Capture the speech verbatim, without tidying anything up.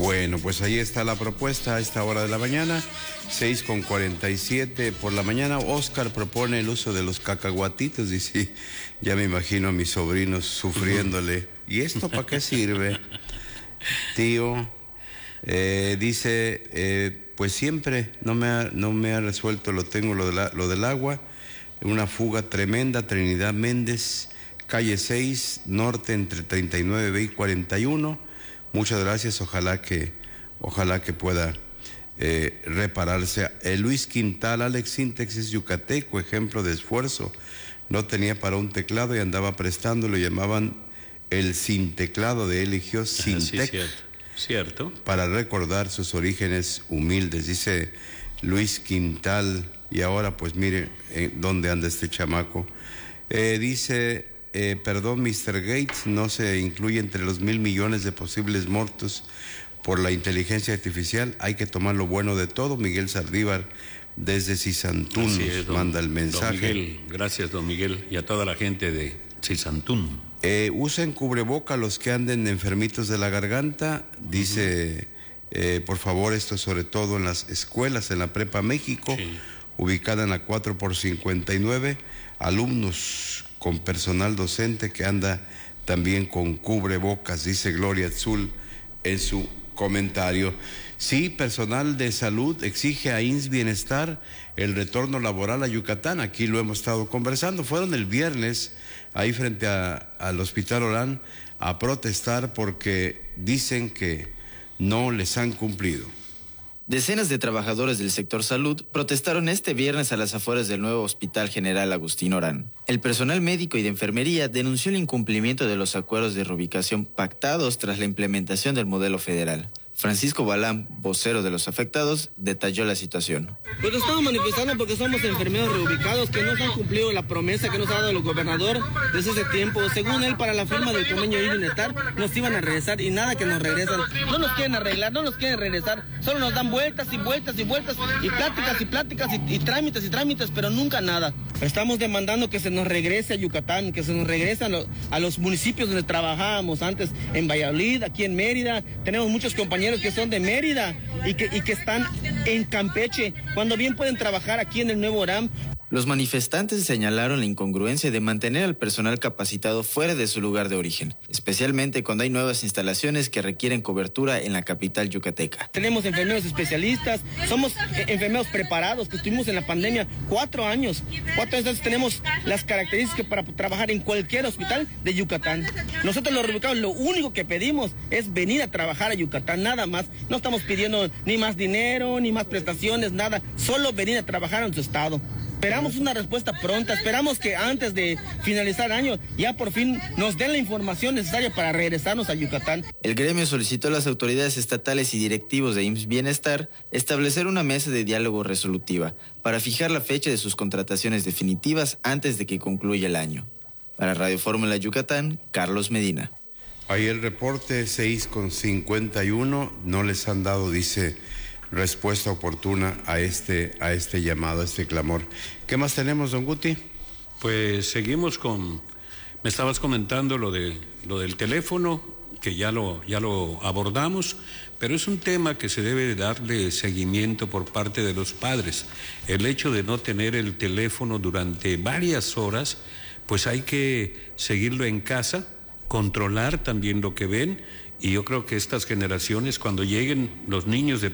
Bueno, pues ahí está la propuesta a esta hora de la mañana, seis con cuarenta y siete por la mañana. Oscar propone el uso de los cacahuatitos y sí, ya me imagino a mis sobrinos sufriéndole. ¿Y esto para qué sirve, tío? Eh, dice, eh, pues siempre no me ha, no me ha resuelto, lo tengo, lo, de la, lo del agua, una fuga tremenda, Trinidad Méndez, calle seis, norte, entre treinta y nueve B y cuarenta y uno. Muchas gracias, ojalá que, ojalá que pueda eh, repararse. Eh, Luis Quintal, Alex Sintex es yucateco, ejemplo de esfuerzo. No tenía para un teclado y andaba prestando, lo llamaban el sin teclado, de él eligió Sintec. Ah, sí, cierto. Cierto. Para recordar sus orígenes humildes, dice Luis Quintal. Y ahora pues mire eh, dónde anda este chamaco. Eh, dice... Eh, perdón, mister Gates, no se incluye entre los mil millones de posibles muertos por la inteligencia artificial. Hay que tomar lo bueno de todo. Miguel Sardívar, desde Sisantún, nos don, manda el mensaje. Don Miguel, gracias, don Miguel, y a toda la gente de Sisantún. Eh, usen cubreboca los que anden enfermitos de la garganta, dice, uh-huh. eh, por favor, esto sobre todo en las escuelas, en la Prepa México, sí. Ubicada en la cuatro por cincuenta y nueve, alumnos con personal docente que anda también con cubrebocas, dice Gloria Azul en su comentario. Sí, personal de salud exige a I M S S Bienestar el retorno laboral a Yucatán. Aquí lo hemos estado conversando. Fueron el viernes ahí frente a, al Hospital Orán a protestar porque dicen que no les han cumplido. Decenas de trabajadores del sector salud protestaron este viernes a las afueras del nuevo Hospital General Agustín Orán. El personal médico y de enfermería denunció el incumplimiento de los acuerdos de reubicación pactados tras la implementación del modelo federal. Francisco Balán, vocero de los afectados, detalló la situación. Pues estamos manifestando porque somos enfermeros reubicados que no se han cumplido la promesa que nos ha dado el gobernador desde ese tiempo. Según él, para la firma del convenio de bienestar nos iban a regresar y nada que nos regresan. No nos quieren arreglar, no nos quieren regresar. Solo nos dan vueltas y vueltas y vueltas y pláticas y pláticas y, y trámites y trámites, pero nunca nada. Estamos demandando que se nos regrese a Yucatán, que se nos regrese a, lo, a los municipios donde trabajábamos antes, en Valladolid, aquí en Mérida. Tenemos muchos compañeros que son de Mérida y que, y que están en Campeche, cuando bien pueden trabajar aquí en el nuevo Orán. Los manifestantes señalaron la incongruencia de mantener al personal capacitado fuera de su lugar de origen, especialmente cuando hay nuevas instalaciones que requieren cobertura en la capital yucateca. Tenemos enfermeros especialistas, somos enfermeros preparados, que estuvimos en la pandemia cuatro años. Cuatro años tenemos las características para trabajar en cualquier hospital de Yucatán. Nosotros los reubicados lo único que pedimos es venir a trabajar a Yucatán, nada más. No estamos pidiendo ni más dinero, ni más prestaciones, nada. Solo venir a trabajar en su estado. Esperamos una respuesta pronta, esperamos que antes de finalizar el año ya por fin nos den la información necesaria para regresarnos a Yucatán. El gremio solicitó a las autoridades estatales y directivos de I M S S Bienestar establecer una mesa de diálogo resolutiva para fijar la fecha de sus contrataciones definitivas antes de que concluya el año. Para Radio Fórmula Yucatán, Carlos Medina. Ahí el reporte seis con cincuenta y uno, no les han dado, dice, respuesta oportuna a este, a este llamado, a este clamor. ¿Qué más tenemos, don Guti? Pues seguimos con, me estabas comentando lo de lo del teléfono, que ya lo, ya lo abordamos, pero es un tema que se debe darle seguimiento por parte de los padres. El hecho de no tener el teléfono durante varias horas, pues hay que seguirlo en casa, controlar también lo que ven, y yo creo que estas generaciones, cuando lleguen los niños de